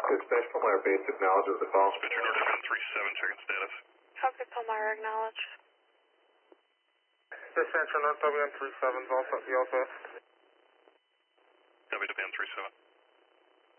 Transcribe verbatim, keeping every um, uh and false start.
Could Special Palmyra base acknowledges the call? Pitcher North Bend three seven, checking status. Falcon Palmyra acknowledge. This Central North W N three seven is also, you also. W to Bend three seven.